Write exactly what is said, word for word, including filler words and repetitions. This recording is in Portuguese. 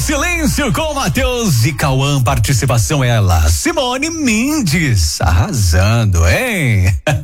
Silêncio com Matheus e Cauã, participação ela, Simone Mendes, arrasando, hein?